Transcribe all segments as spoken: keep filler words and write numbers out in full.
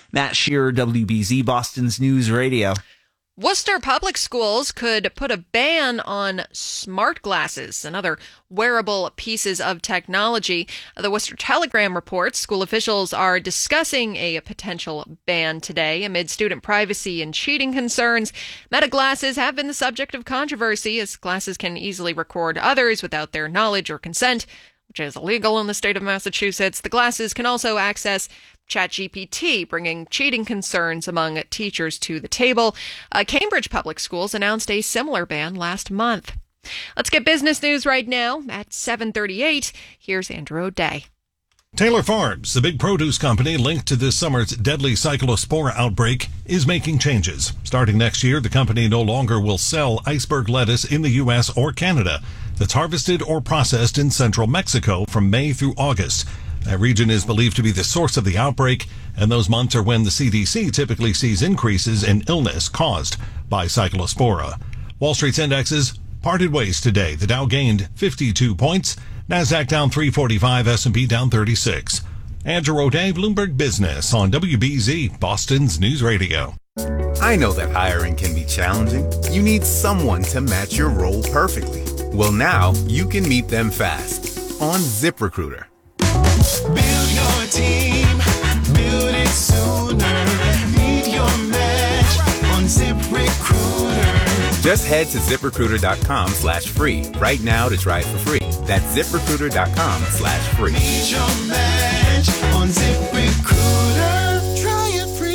Matt Shearer, W B Z, Boston's News Radio. Worcester Public Schools could put a ban on smart glasses and other wearable pieces of technology. The Worcester Telegram reports school officials are discussing a potential ban today amid student privacy and cheating concerns. Meta glasses have been the subject of controversy, as glasses can easily record others without their knowledge or consent, which is illegal in the state of Massachusetts. The glasses can also access ChatGPT, bringing cheating concerns among teachers to the table. Uh, Cambridge Public Schools announced a similar ban last month. Let's get business news right now at seven thirty-eight. Here's Andrew O'Day. Taylor Farms, the big produce company linked to this summer's deadly cyclospora outbreak, is making changes. Starting next year, the company no longer will sell iceberg lettuce in the U S or Canada that's harvested or processed in central Mexico from May through August. That region is believed to be the source of the outbreak, and those months are when the C D C typically sees increases in illness caused by cyclospora. Wall Street's indexes parted ways today. The Dow gained fifty-two points, NASDAQ down three forty-five, S and P down thirty-six. Andrew O'Day, Bloomberg Business on W B Z, Boston's News Radio. I know that hiring can be challenging. You need someone to match your role perfectly. Well, now you can meet them fast on ZipRecruiter. Build your team, build it sooner. Meet your match on ZipRecruiter. Just head to ZipRecruiter.com slash free right now to try it for free. That's ZipRecruiter.com slash free. Meet your match on ZipRecruiter. Try it free.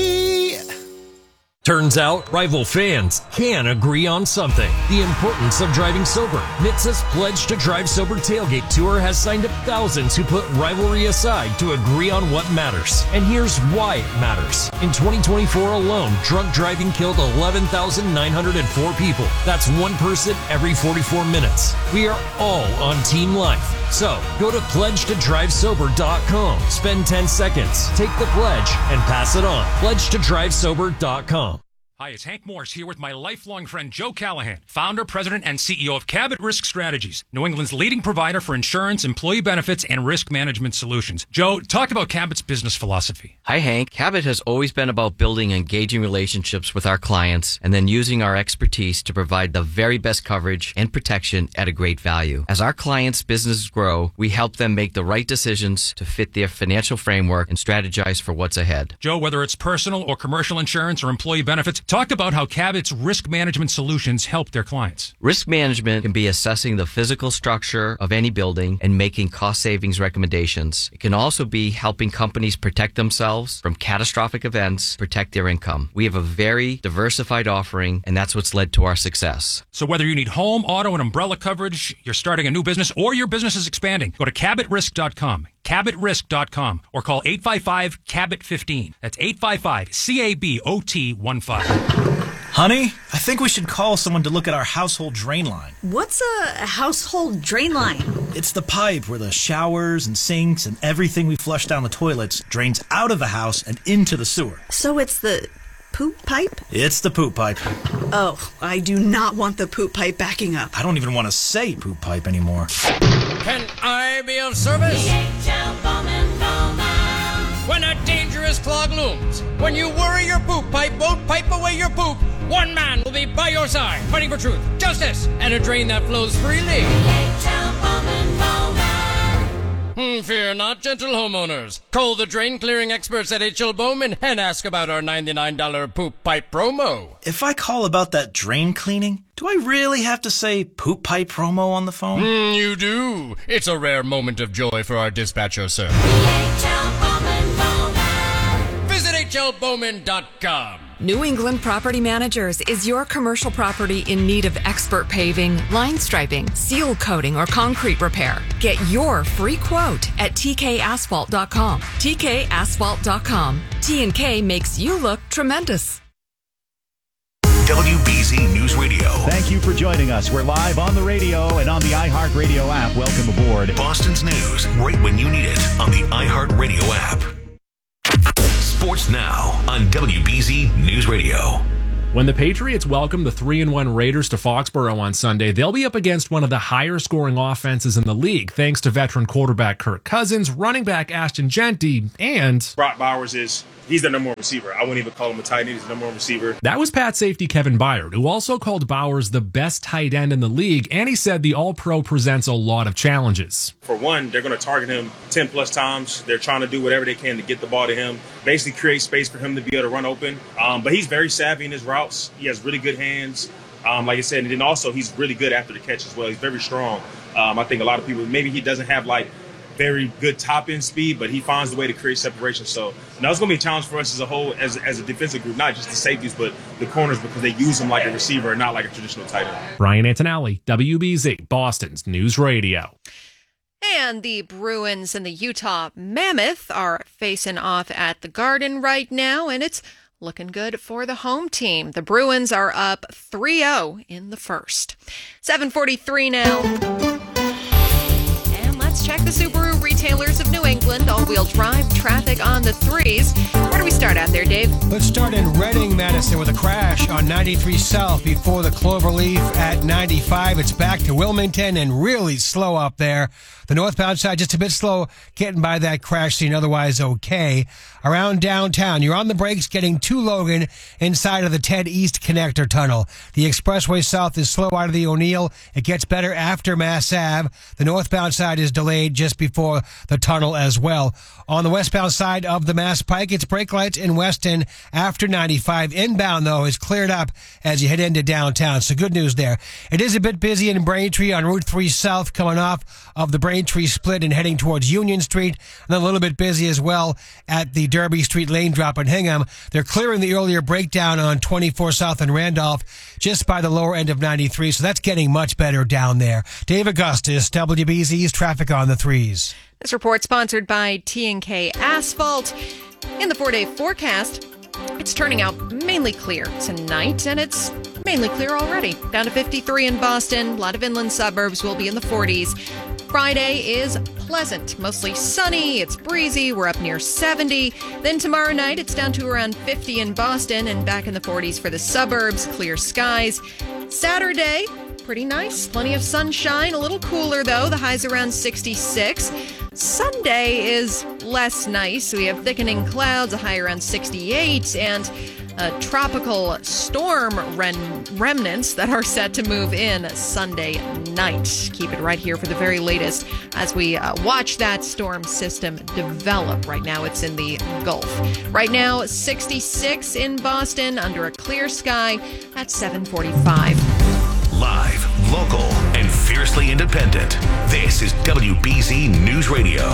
Turns out, rival fans can agree on something. The importance of driving sober. N H T Sa's Pledge to Drive Sober Tailgate Tour has signed up thousands who put rivalry aside to agree on what matters. And here's why it matters. In twenty twenty-four alone, drunk driving killed eleven thousand nine hundred four people. That's one person every forty-four minutes. We are all on Team Life. So, go to pledge to drive sober dot com. Spend ten seconds, take the pledge, and pass it on. pledge to drive sober dot com. Hi, it's Hank Morse here with my lifelong friend Joe Callahan, founder, president, and C E O of Cabot Risk Strategies, New England's leading provider for insurance, employee benefits, and risk management solutions. Joe, talk about Cabot's business philosophy. Hi, Hank. Cabot has always been about building engaging relationships with our clients and then using our expertise to provide the very best coverage and protection at a great value. As our clients' businesses grow, we help them make the right decisions to fit their financial framework and strategize for what's ahead. Joe, whether it's personal or commercial insurance or employee benefits, talk about how Cabot's risk management solutions help their clients. Risk management can be assessing the physical structure of any building and making cost savings recommendations. It can also be helping companies protect themselves from catastrophic events, protect their income. We have a very diversified offering, and that's what's led to our success. So whether you need home, auto, and umbrella coverage, you're starting a new business, or your business is expanding, go to cabot risk dot com. cabot risk dot com or call eight five five, C A B O T fifteen. That's eight five five, C A B O T one five. Honey, I think we should call someone to look at our household drain line. What's a household drain line? It's the pipe where the showers and sinks and everything we flush down the toilets drains out of the house and into the sewer. So it's the poop pipe? It's the poop pipe. Oh, I do not want the poop pipe backing up. I don't even want to say poop pipe anymore. Can I be of service? D H L Bowman Bowman. When a dangerous clog looms, when you worry your poop pipe won't pipe away your poop, one man will be by your side, fighting for truth, justice, and a drain that flows freely. D H L Bowman Bowman. Hmm, fear not, gentle homeowners. Call the drain clearing experts at H L Bowman and ask about our ninety-nine dollars poop pipe promo. If I call about that drain cleaning, do I really have to say poop pipe promo on the phone? Hmm, you do. It's a rare moment of joy for our dispatcher, sir. D H L Bowman Bowman. Visit H L Bowman dot com. New England Property Managers is your commercial property in need of expert paving, line striping, seal coating, or concrete repair. Get your free quote at T K asphalt dot com. T K asphalt dot com. T and K makes you look tremendous. W B Z News Radio. Thank you for joining us. We're live on the radio and on the iHeartRadio app. Welcome aboard. Boston's news, right when you need it on the iHeartRadio app. Sports now on W B Z News Radio. When the Patriots welcome the three and one Raiders to Foxborough on Sunday, they'll be up against one of the higher-scoring offenses in the league, thanks to veteran quarterback Kirk Cousins, running back Ashton Genty, and Brock Bowers is he's the number one receiver. I wouldn't even call him a tight end. He's the number one receiver. That was Pat safety Kevin Byard, who also called Bowers the best tight end in the league, and he said the All-Pro presents a lot of challenges. For one, they're going to target him ten plus times. They're trying to do whatever they can to get the ball to him, basically create space for him to be able to run open. Um, but he's very savvy in his routes. He has really good hands, um, like I said, and then also he's really good after the catch as well. He's very strong. Um, I think a lot of people, maybe he doesn't have like very good top end speed, but he finds the way to create separation. So now it's going to be a challenge for us as a whole, as, as a defensive group, not just the safeties, but the corners, because they use him like a receiver and not like a traditional tight end. Brian Antonelli, W B Z, Boston's News Radio. And the Bruins and the Utah Mammoth are facing off at the Garden right now, and it's looking good for the home team. The Bruins are up three oh in the first. seven forty-three now. And let's check the Subaru retailers of New England. All-wheel drive traffic on the threes. Where do we start out there, Dave? Let's start in Reading, Madison, with a crash on ninety-three South before the Cloverleaf at ninety-five. It's back to Wilmington and really slow up there. The northbound side just a bit slow getting by that crash scene, otherwise okay. Around downtown, you're on the brakes getting to Logan inside of the Ted East Connector Tunnel. The expressway south is slow out of the O'Neill. It gets better after Mass Ave. The northbound side is delayed just before the tunnel as well. On the westbound side of the Mass Pike, it's brake lights in Weston after ninety-five. Inbound, though, is cleared up as you head into downtown. So good news there. It is a bit busy in Braintree on Route three South coming off of the Braintree split and heading towards Union Street. And then a little bit busy as well at the Derby Street lane drop in Hingham. They're clearing the earlier breakdown on twenty-four South and Randolph just by the lower end of ninety-three. So that's getting much better down there. Dave Augustus, W B Z's Traffic on the Threes. This report sponsored by T and K Asphalt. In the four-day forecast, it's turning out mainly clear tonight, and it's mainly clear already. Down to fifty-three in Boston. A lot of inland suburbs will be in the forties. Friday is pleasant, mostly sunny, it's breezy, we're up near seventy. Then tomorrow night, it's down to around fifty in Boston and back in the forties for the suburbs, clear skies. Saturday, pretty nice, plenty of sunshine, a little cooler though, the high's around sixty-six. Sunday is less nice. We have thickening clouds, a high around sixty-eight, and a tropical storm rem- remnants that are set to move in Sunday night. Keep it right here for the very latest as we uh, watch that storm system develop. Right now it's in the Gulf. Right now sixty-six in Boston under a clear sky at seven forty-five. Live, local, and fiercely independent. This is W B Z News Radio.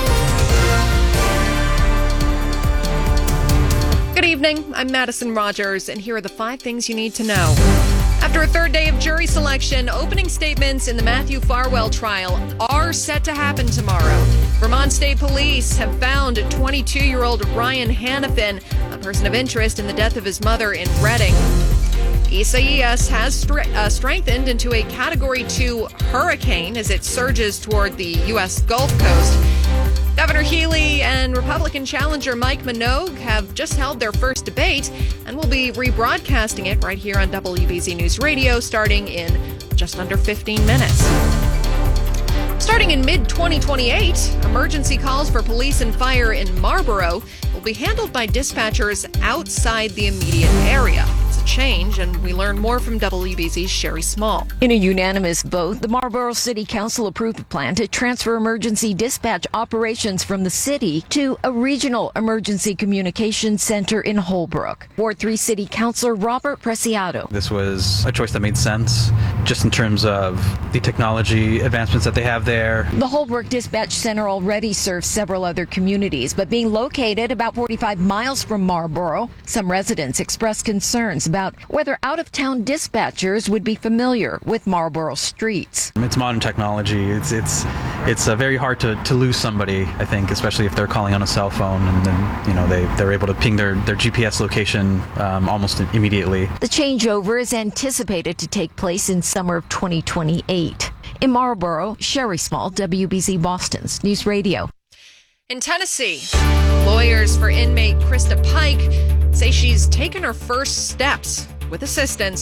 Good evening. I'm Madison Rogers, and here are the five things you need to know. After a third day of jury selection, opening statements in the Matthew Farwell trial are set to happen tomorrow. Vermont State Police have found twenty-two-year-old Ryan Hannafin, a person of interest in the death of his mother in Reading. Isaias has stri- uh, strengthened into a Category two hurricane as it surges toward the U S Gulf Coast. Governor Healy and Republican challenger Mike Minogue have just held their first debate and will be rebroadcasting it right here on W B Z News Radio starting in just under fifteen minutes. Starting in mid twenty twenty-eight, emergency calls for police and fire in Marlboro will be handled by dispatchers outside the immediate area. It's a change, and we learn more from W B Z's Sherry Small. In a unanimous vote, the Marlboro City Council approved a plan to transfer emergency dispatch operations from the city to a regional emergency communications center in Holbrook. Ward three City Councilor Robert Preciado. This was a choice that made sense just in terms of the technology advancements that they have there. The Holbrook Dispatch Center already serves several other communities, but being located about forty-five miles from Marlboro, some residents expressed concerns about whether out-of-town dispatchers would be familiar with Marlboro streets. It's modern technology. It's it's it's uh, very hard to, to lose somebody, I think, especially if they're calling on a cell phone and then, you know, they, they're able to ping their, their G P S location um, almost immediately. The changeover is anticipated to take place in summer of twenty twenty-eight. In Marlboro, Sherry Small, W B Z Boston's News Radio. In Tennessee, lawyers for inmate Krista Pike say she's taken her first steps with assistance to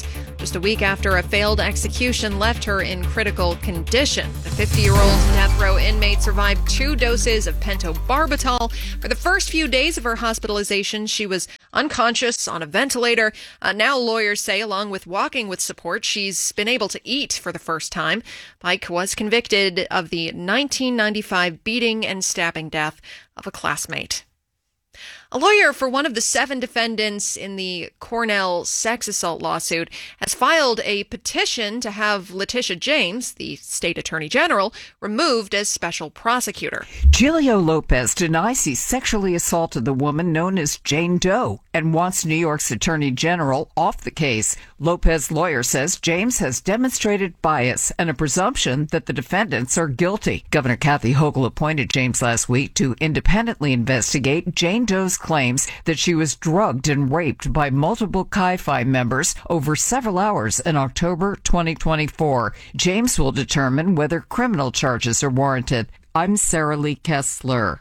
just a week after a failed execution left her in critical condition. The fifty-year-old death row inmate survived two doses of pentobarbital. For the first few days of her hospitalization, she was unconscious on a ventilator. Uh, now lawyers say, along with walking with support, she's been able to eat for the first time. Pike was convicted of the nineteen ninety-five beating and stabbing death of a classmate. A lawyer for one of the seven defendants in the Cornell sex assault lawsuit has filed a petition to have Letitia James, the state attorney general, removed as special prosecutor. Gilio Lopez denies he sexually assaulted the woman known as Jane Doe and wants New York's attorney general off the case. Lopez's lawyer says James has demonstrated bias and a presumption that the defendants are guilty. Governor Kathy Hochul appointed James last week to independently investigate Jane Doe's claims that she was drugged and raped by multiple Chi Phi members over several hours in October twenty twenty-four. James will determine whether criminal charges are warranted. I'm Sarah Lee Kessler.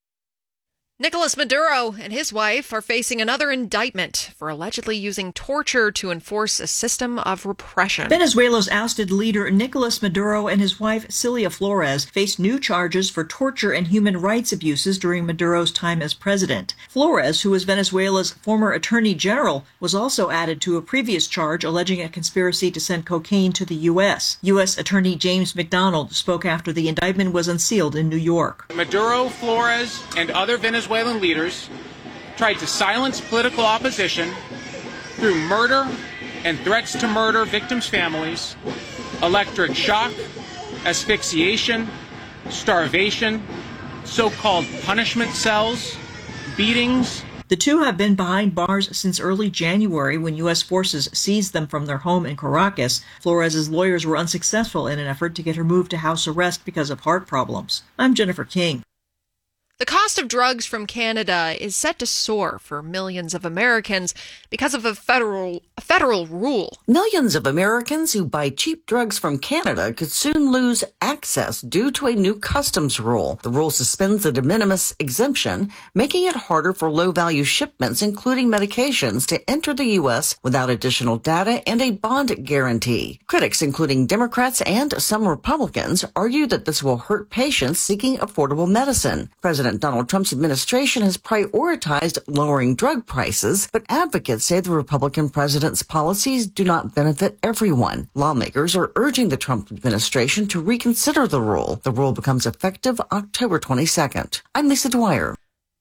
Nicolas Maduro and his wife are facing another indictment for allegedly using torture to enforce a system of repression. Venezuela's ousted leader Nicolas Maduro and his wife Cilia Flores face new charges for torture and human rights abuses during Maduro's time as president. Flores, who was Venezuela's former attorney general, was also added to a previous charge alleging a conspiracy to send cocaine to the U S. U S Attorney James McDonald spoke after the indictment was unsealed in New York. Maduro, Flores, and other Venezuelan Venezuelan leaders tried to silence political opposition through murder and threats to murder victims' families, electric shock, asphyxiation, starvation, so-called punishment cells, beatings. The two have been behind bars since early January when U S forces seized them from their home in Caracas. Flores' lawyers were unsuccessful in an effort to get her moved to house arrest because of heart problems. I'm Jennifer King. The cost of drugs from Canada is set to soar for millions of Americans because of a federal a federal rule. Millions of Americans who buy cheap drugs from Canada could soon lose access due to a new customs rule. The rule suspends the de minimis exemption, making it harder for low-value shipments, including medications, to enter the U S without additional data and a bond guarantee. Critics, including Democrats and some Republicans, argue that this will hurt patients seeking affordable medicine. President Donald Trump's administration has prioritized lowering drug prices, but advocates say the Republican president's policies do not benefit everyone. Lawmakers are urging the Trump administration to reconsider the rule. The rule becomes effective October twenty-second. I'm Lisa Dwyer.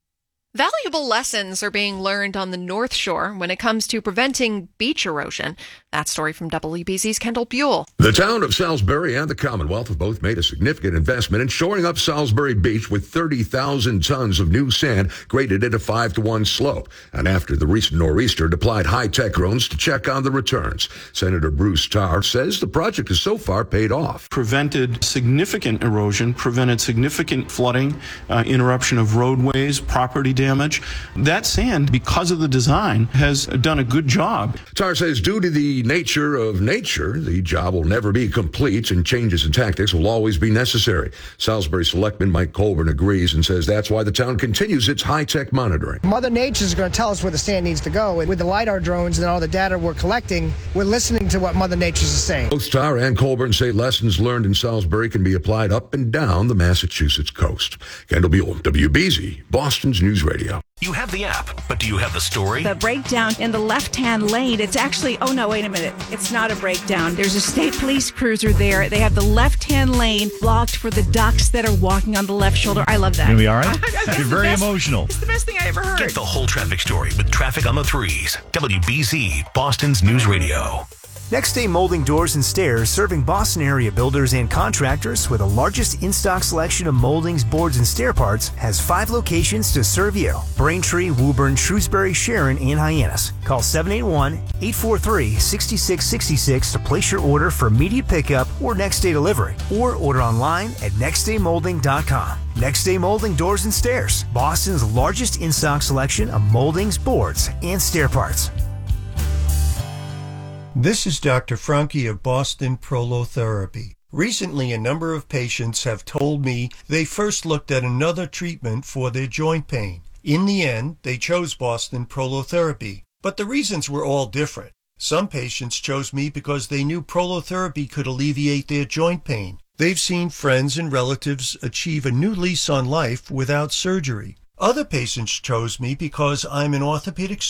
Valuable lessons are being learned on the North Shore when it comes to preventing beach erosion. That story from W B Z's Kendall Buell. The town of Salisbury and the Commonwealth have both made a significant investment in shoring up Salisbury Beach with thirty thousand tons of new sand graded at a five to one slope. And after the recent nor'easter deployed high-tech drones to check on the returns. Senator Bruce Tarr says the project has so far paid off. Prevented significant erosion, prevented significant flooding, uh, interruption of roadways, property damage. That sand, because of the design, has done a good job. Tarr says due to the nature of nature, the job will never be complete and changes in tactics will always be necessary. Salisbury Selectman Mike Colburn agrees and says that's why the town continues its high-tech monitoring. Mother Nature is going to tell us where the sand needs to go. And with the LiDAR drones and all the data we're collecting, we're listening to what Mother Nature is saying. Both Tarr and Colburn say lessons learned in Salisbury can be applied up and down the Massachusetts coast. Kendall Buell, W B Z, Boston's News Radio. You have the app, but do you have the story? The breakdown in the left-hand lane, it's actually, oh no, wait a minute. It's not a breakdown. There's a state police cruiser there. They have the left-hand lane blocked for the ducks that are walking on the left shoulder. I love that. Gonna be all right? You're very best, emotional. It's the best thing I ever heard. Get the whole traffic story with Traffic on the Threes. W B Z, Boston's News Radio. Next Day Molding Doors and Stairs, serving Boston area builders and contractors with the largest in-stock selection of moldings, boards, and stair parts, has five locations to serve you. Braintree, Woburn, Shrewsbury, Sharon, and Hyannis. Call seven eight one, eight four three, six six six six to place your order for immediate pickup or next day delivery, or order online at next day molding dot com. Next Day Molding Doors and Stairs, Boston's largest in-stock selection of moldings, boards, and stair parts. This is Doctor Franke of Boston Prolotherapy. Recently, a number of patients have told me they first looked at another treatment for their joint pain. In the end, they chose Boston Prolotherapy, but the reasons were all different. Some patients chose me because they knew prolotherapy could alleviate their joint pain. They've seen friends and relatives achieve a new lease on life without surgery. Other patients chose me because I'm an orthopedic